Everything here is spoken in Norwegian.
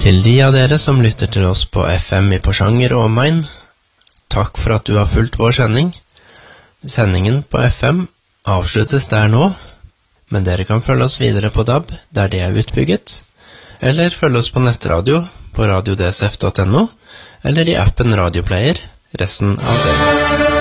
Til de av dere som lytter til oss på FM i Porsanger og omegn, takk for at du har fulgt vår sending. Sendingen på FM avsluttes der nå, men dere kan følge oss videre på DAB, der det er utbygget, eller følge oss på nettradio på radiodsf.no, eller i appen Radioplayer resten av døgnet.